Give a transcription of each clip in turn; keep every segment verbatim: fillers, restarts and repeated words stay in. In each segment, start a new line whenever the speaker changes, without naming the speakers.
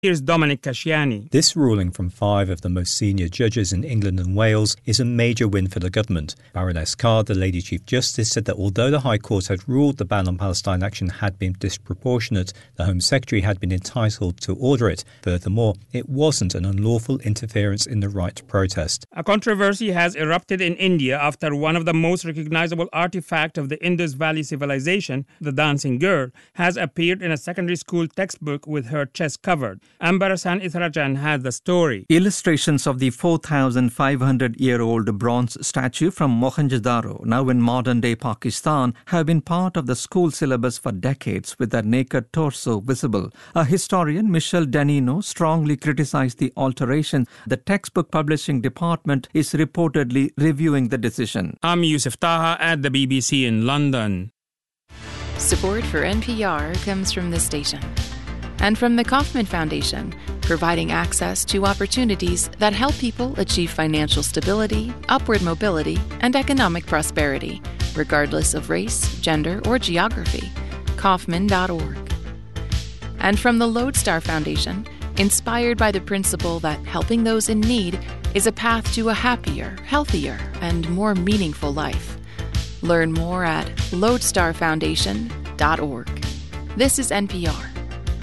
Here's Dominic Casciani.
This ruling from five of the most senior judges in England and Wales is a major win for the government. Baroness Carr, the Lady Chief Justice, said that although the High Court had ruled the ban on Palestine action had been disproportionate, the Home Secretary had been entitled to order it. Furthermore, it wasn't an unlawful interference in the right to protest.
A controversy has erupted in India after one of the most recognizable artifacts of the Indus Valley civilization, the dancing girl, has appeared in a secondary school textbook with her chest covered. Amber Hassan Ithrajan has the story.
Illustrations of the four thousand five hundred year old bronze statue from Mohenjo-daro, now in modern-day Pakistan, have been part of the school syllabus for decades with their naked torso visible. A historian, Michel Danino, strongly criticized the alteration. The textbook publishing department is reportedly reviewing the decision.
I'm Yusuf Taha at the B B C in London.
Support for N P R comes from this station and from the Kauffman Foundation, providing access to opportunities that help people achieve financial stability, upward mobility, and economic prosperity, regardless of race, gender, or geography. Kauffman dot org. And from the Lodestar Foundation, inspired by the principle that helping those in need is a path to a happier, healthier, and more meaningful life. Learn more at lodestar foundation dot org. This is N P R.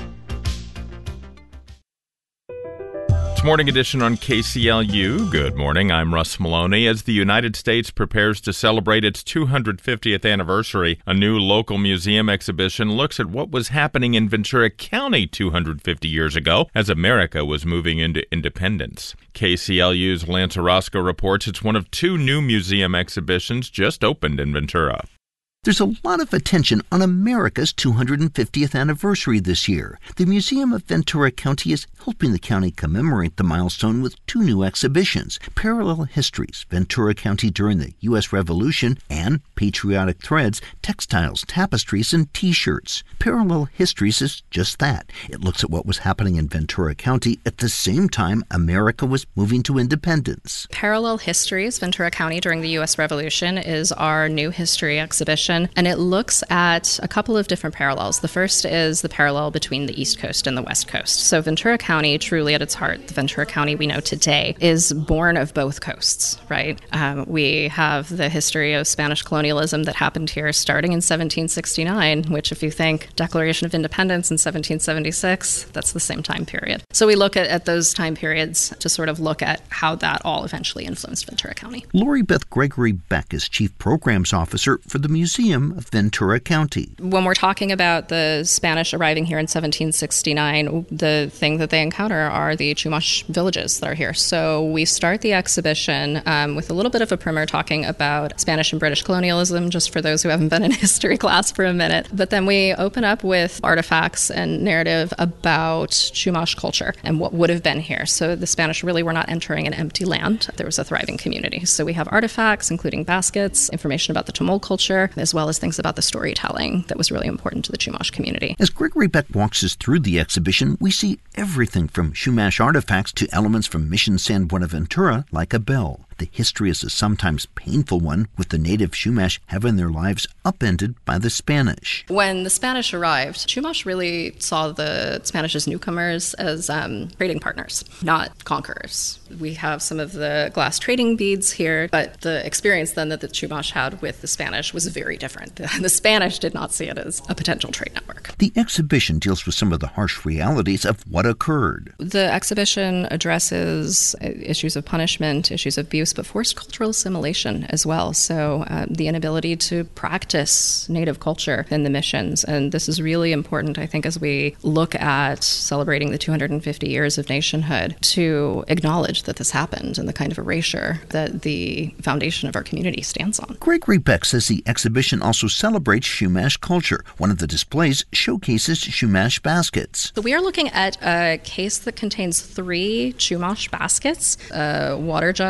It's Morning Edition on K C L U. Good morning, I'm Russ Maloney. As the United States prepares to celebrate its two hundred fiftieth anniversary, a new local museum exhibition looks at what was happening in Ventura County two hundred fifty years ago as America was moving into independence. K C L U's Lance Orozco reports it's one of two new museum exhibitions just opened in Ventura.
There's a lot of attention on America's two hundred fiftieth anniversary this year. The Museum of Ventura County is helping the county commemorate the milestone with two new exhibitions: Parallel Histories, Ventura County during the U S Revolution, and Patriotic Threads, Textiles, Tapestries, and T-shirts. Parallel Histories is just that. It looks at what was happening in Ventura County at the same time America was moving to independence.
Parallel Histories, Ventura County during the U S Revolution, is our new history exhibition. And it looks at a couple of different parallels. The first is the parallel between the East Coast and the West Coast. So Ventura County, truly at its heart, the Ventura County we know today, is born of both coasts, right? Um, we have the history of Spanish colonialism that happened here starting in seventeen sixty-nine, which if you think Declaration of Independence in seventeen seventy-six, that's the same time period. So we look at, at those time periods to sort of look at how that all eventually influenced Ventura County.
Lori Beth Gregory Beck is Chief Programs Officer for the Museum of Ventura County.
When we're talking about the Spanish arriving here in seventeen sixty-nine, the thing that they encounter are the Chumash villages that are here. So we start the exhibition um, with a little bit of a primer talking about Spanish and British colonialism, just for those who haven't been in history class for a minute. But then we open up with artifacts and narrative about Chumash culture and what would have been here. So the Spanish really were not entering an empty land. There was a thriving community. So we have artifacts, including baskets, information about the Tamil culture, as well as things about the storytelling that was really important to the Chumash community.
As Gregory Beck walks us through the exhibition, we see everything from Chumash artifacts to elements from Mission San Buenaventura, like a bell. The history is a sometimes painful one, with the native Chumash having their lives upended by the Spanish.
When the Spanish arrived, Chumash really saw the Spanish as newcomers, as um, trading partners, not conquerors. We have some of the glass trading beads here, but the experience then that the Chumash had with the Spanish was very different. The, the Spanish did not see it as a potential trade network.
The exhibition deals with some of the harsh realities of what occurred.
The exhibition addresses issues of punishment, issues of abuse, but forced cultural assimilation as well. So uh, the inability to practice native culture in the missions. And this is really important, I think, as we look at celebrating the two hundred fifty years of nationhood, to acknowledge that this happened and the kind of erasure that the foundation of our community stands on.
Gregory Beck says the exhibition also celebrates Chumash culture. One of the displays showcases Chumash baskets.
So we are looking at a case that contains three Chumash baskets, a water jug, it's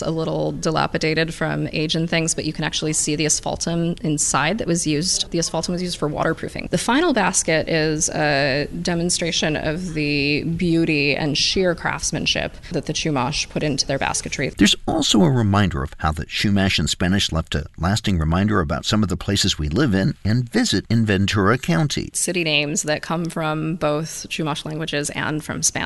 a little dilapidated from age and things, but you can actually see the asphaltum inside that was used. The asphaltum was used for waterproofing. The final basket is a demonstration of the beauty and sheer craftsmanship that the Chumash put into their basketry.
There's also a reminder of how the Chumash in Spanish left a lasting reminder about some of the places we live in and visit in Ventura County.
City names that come from both Chumash languages and from Spanish.